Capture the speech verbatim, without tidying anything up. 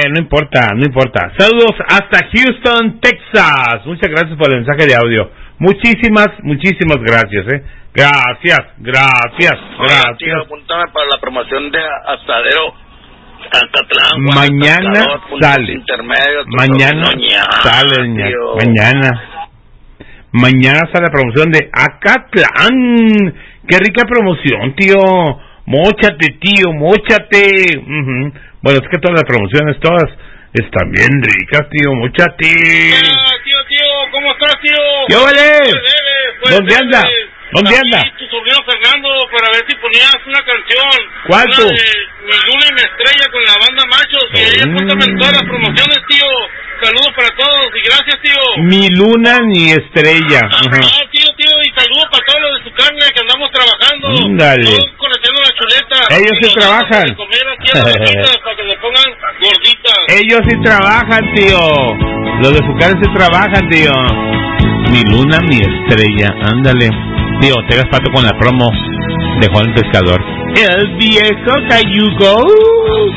no importa, no importa. Saludos hasta Houston, Texas. Muchas gracias por el mensaje de audio. Muchísimas, muchísimas gracias, eh. Gracias, gracias, gracias. Tío, apúntame para la promoción de Asadero Acatlán. Mañana sale. Mañana sale, mañana. Mañana sale la promoción de Acatlán. Qué rica promoción, tío. Móchate, tío, móchate. Uh-huh. Bueno, es que todas las promociones, todas están bien ricas, tío. Móchate. Ah, tío, tío, ¿cómo estás, tío? ¿Qué vale? Pues ¿Dónde anda? ¿Dónde aquí, anda? Tu sobrino Fernando, para ver si ponías una canción. ¿Cuál tú? Mi luna y mi estrella con la banda Machos. Y ahí apúntame en todas las promociones, tío. Saludos para todos y gracias, tío. Mi luna ni estrella. Ah, uh-huh. No, tío, tío, y saludos para todos los de su carne que andamos trabajando. Dale. Todos conociendo la chuleta. Ellos sí trabajan. De comer aquí a las gorditas para que le pongan gorditas. Ellos sí trabajan, tío. Los de su carne sí trabajan, tío. Mi luna, mi estrella. Ándale. Tío, te hagas pato con la promo de Juan el Pescador. El viejo cayuco.